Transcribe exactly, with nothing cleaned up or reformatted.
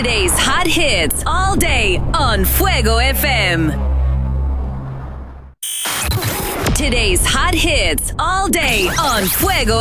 Today's hot hits all day on Fuego F M. Today's hot hits all day on Fuego